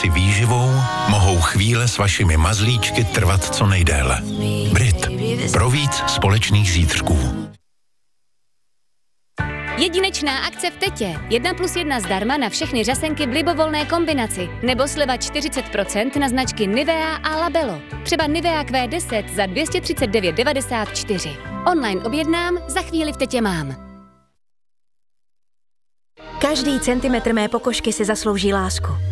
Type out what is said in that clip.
kombinaci výživou mohou chvíle s vašimi mazlíčky trvat co nejdéle. Brit. Pro víc společných zítřků. Jedinečná akce v Tetě. 1+1 zdarma na všechny řasenky v libovolné kombinaci. Nebo sleva 40% na značky Nivea a Labello. Třeba Nivea Q10 za 239,94. Online objednám, za chvíli v Tetě mám. Každý centimetr mé pokožky si zaslouží lásku.